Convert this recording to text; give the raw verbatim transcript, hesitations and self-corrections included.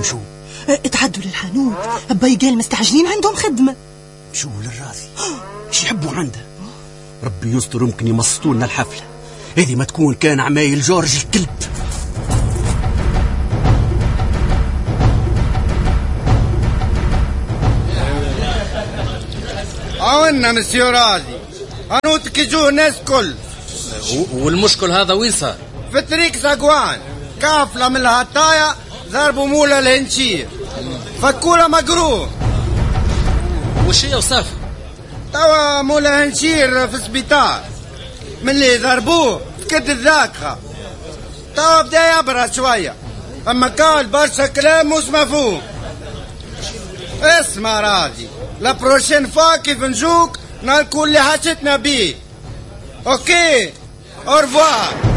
نمشوا؟ اتعدوا للحانوت، أباي قال مستعجلين عندهم خدمة. شو للراضي ايش يحبوا عنده؟ ربي يستر، يمكن يمسطوا لنا الحفلة هذه ما تكون كان عمايل جورج الكلب. عاونا مسيو راضي، حانوتك يجوه الناس كل. والمشكل هذا وين صار؟ في طريق زقوان، كافلة من الهطايا ضربوا مولا الهنشير، فكوله مقروه. وش هي وصافي؟ توا مولا هنشير في السبيطار، من اللي ضربوه فكد الذاكرة، توا بدا يبرد شوية، اما قال برشا كلام مش مفهوم. اسمع راضي، لا بروشين فوا كيف نجوك نالكو اللي حاجتنا بيه. اوكي، اورفوار.